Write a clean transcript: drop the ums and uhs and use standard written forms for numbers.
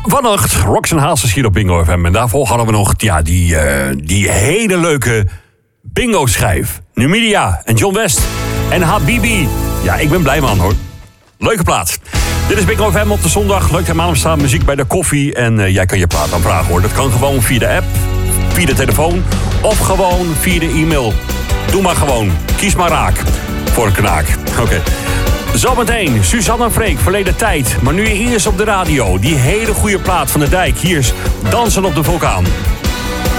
Vannacht, Roxanne Hazes hier op Bingo FM. En daarvoor hadden we nog die hele leuke bingo-schijf. Numidia en John West en Habibi. Ja, ik ben blij man hoor. Leuke plaat. Dit is Bingo FM op de zondag. Leuk dat maandag staan muziek bij de koffie. En jij kan je plaat aanvragen hoor. Dat kan gewoon via de app, via de telefoon of gewoon via de e-mail. Doe maar gewoon. Kies maar raak. Voor een knaak. Oké. Zometeen, Suzanne en Freek, verleden tijd. Maar nu eerst op de radio. Die hele goede plaat van de Dijk. Hier is Dansen op de Vulkaan.